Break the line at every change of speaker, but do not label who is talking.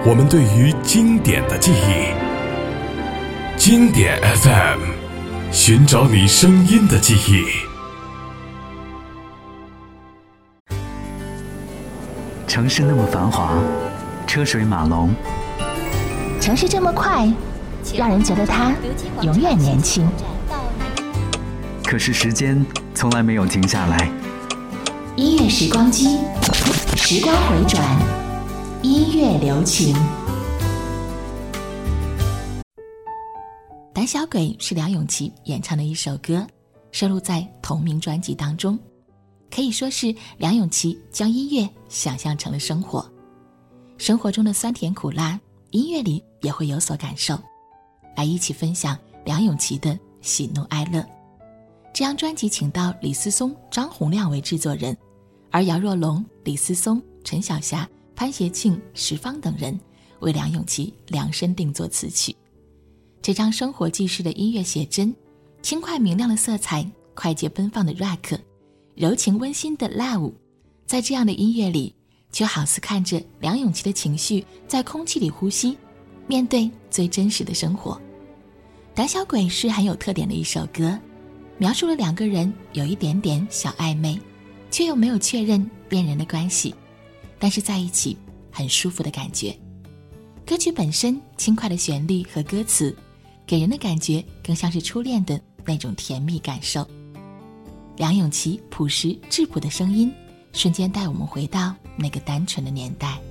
我们对于经典的记忆。经典 FM， 寻找你声音的记忆。
城市那么繁华，车水马龙，
城市这么快，让人觉得它永远年轻。
可是时间从来没有停下来。
音乐时光机，时光回转，音乐留情。胆小鬼是梁咏琪演唱的一首歌，收录在同名专辑当中，可以说是梁咏琪将音乐想象成了生活。生活中的酸甜苦辣，音乐里也会有所感受，来一起分享梁咏琪的喜怒哀乐。这张专辑请到李思松、张洪亮为制作人，而姚若龙、李思松、陈小霞、潘协庆、石方等人为梁咏琪量身定做词曲。这张生活纪实的音乐写真，轻快明亮的色彩，快捷奔放的 rock， 柔情温馨的 love， 在这样的音乐里，就好似看着梁咏琪的情绪在空气里呼吸，面对最真实的生活。胆小鬼是很有特点的一首歌，描述了两个人有一点点小暧昧，却又没有确认恋人的关系，但是在一起很舒服的感觉。歌曲本身轻快的旋律和歌词，给人的感觉更像是初恋的那种甜蜜感受。梁咏琪朴实质朴的声音，瞬间带我们回到那个单纯的年代。